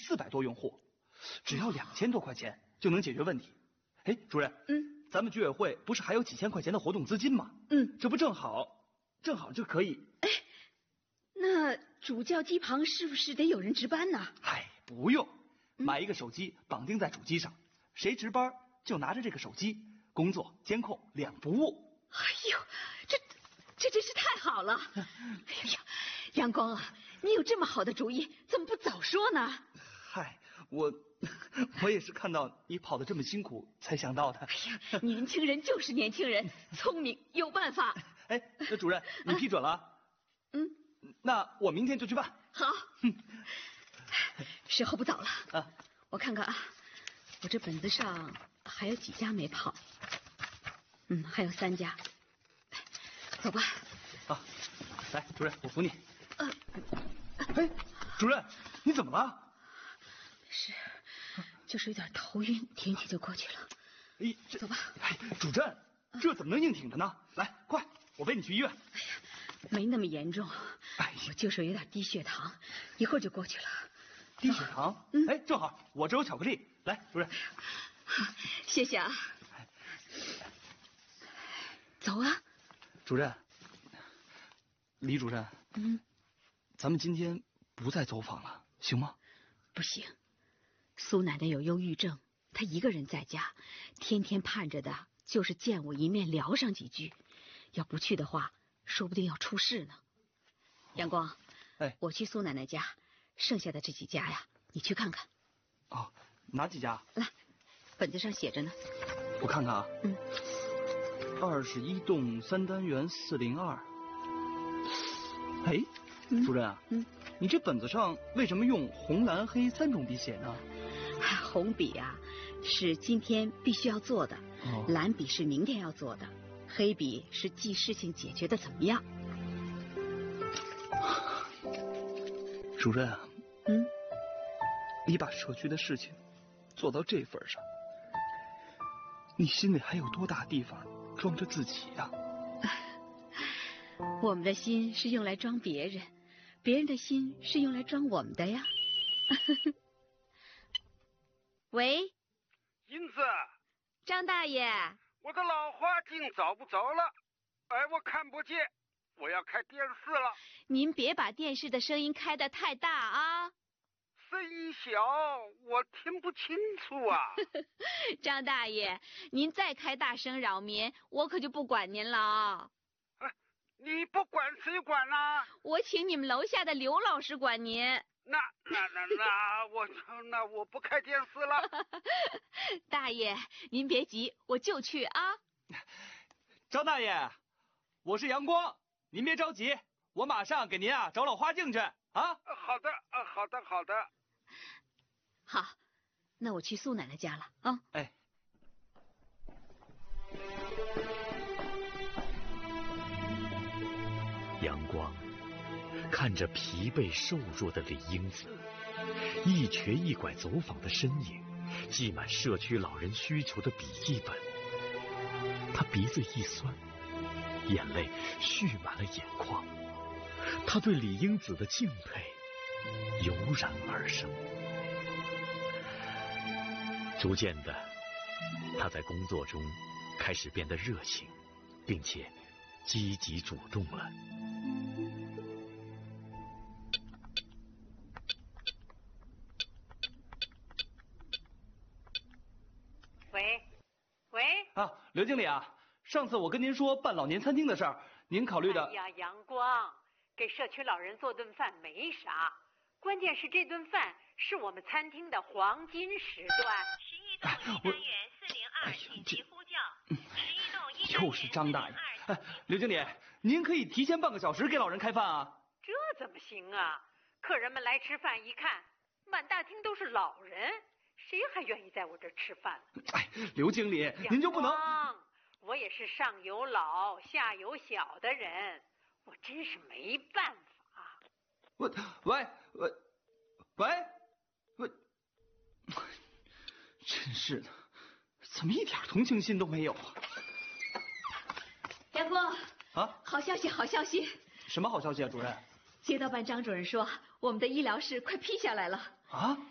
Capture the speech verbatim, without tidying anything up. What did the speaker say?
四百多用户，只要两千多块钱就能解决问题。哎，主任， 嗯， 咱们居委会不是还有几千块钱的活动资金吗？ 嗯， 这不正好，正好就可以。 哎，那主教机旁是不是得有人值班呢？ 哎，不用，买一个手机绑定在主机上，谁值班就拿着这个手机，工作监控两不误。 哎呦，这这真是太好了！哎呀，阳光啊，你有这么好的主意，怎么不早说呢？ 嗨，我我也是看到你跑得这么辛苦才想到的。 哎呀，年轻人就是年轻人，聪明有办法。 哎，那主任你批准了？啊、 嗯， 那我明天就去办。 好。时候不早了啊，我看看啊，我这本子上还有几家没跑。嗯，还有三家。走吧。 啊，来，主任，我扶你。 呃， 哎，主任，你怎么了？ 没事，就是有点头晕，挺挺就过去了。 哎，这走吧。 哎，主任，这怎么能硬挺着呢？来，快，我背你去医院。 哎呀，没那么严重，哎，我就是有点低血糖，一会儿就过去了。 低血糖？嗯，哎，正好，我这有巧克力，来，主任。 谢谢啊。走啊。 主任，李主任， 嗯， 咱们今天不再走访了，行吗？ 不行，苏奶奶有忧郁症，她一个人在家，天天盼着的就是见我一面，聊上几句。要不去的话，说不定要出事呢。阳光， 哎， 我去苏奶奶家，剩下的这几家呀，你去看看。 哦，哪几家？ 来，本子上写着呢。 我看看啊。 嗯。 二十一栋三单元四零二。哎， 嗯、 主任啊， 嗯， 你这本子上为什么用红、蓝、黑三种笔写呢？ 红笔啊，是今天必须要做的；哦、蓝笔是明天要做的；黑笔是记事情解决的怎么样。 主任啊， 嗯， 你把社区的事情做到这份上，你心里还有多大地方装着自己呀、啊？ 我们的心是用来装别人，别人的心是用来装我们的呀。喂， 英子， 张大爷， 我的老花镜找不着了，哎，我看不见，我要开电视了。 您别把电视的声音开得太大啊。 声音小，我听不清楚啊。 张大爷，您再开大声扰民，我可就不管您了啊。 哎，你不管谁管呢、啊？ 我请你们楼下的刘老师管您。 那那那那我那我不开电视了。 大爷，您别急，我就去啊。 张大爷，我是阳光，您别着急，我马上给您啊找老花镜去啊。 好的，啊，好的，好的。 好，那我去苏奶奶家了啊。 哎。 阳光看着疲惫瘦弱的李英子，一瘸一拐走访的身影，记满社区老人需求的笔记本，他鼻子一酸，眼泪蓄满了眼眶，他对李英子的敬佩油然而生。逐渐的，他在工作中开始变得热情，并且积极主动了。 喂，喂。 啊，刘经理啊，上次我跟您说办老年餐厅的事儿，您考虑的。 哎呀，阳光，给社区老人做顿饭没啥，关键是这顿饭是我们餐厅的黄金时段。 十一栋一单元四零二紧急呼叫。十一栋一单元又是张大爷。哎，刘经理，您可以提前半个小时给老人开饭啊。 这怎么行啊？客人们来吃饭一看，满大厅都是老人，谁还愿意在我这儿吃饭呢？ 哎，刘经理，您就不能…… 我也是上有老下有小的人，我真是没办法。 我喂喂喂喂，真是的，怎么一点同情心都没有啊？ 阳光啊， 好消息，好消息！ 什么好消息啊，主任？ 街道办张主任说，我们的医疗室快批下来了。 啊，